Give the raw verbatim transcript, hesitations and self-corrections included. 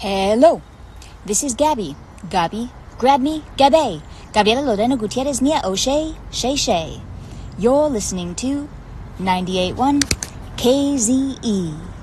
Hello, this is Gabby. Gabi, grab me, Gabe. Gabriela Lorena Gutierrez Mia O'Shea, Shay Shay. You're listening to ninety-eight point one K Z E.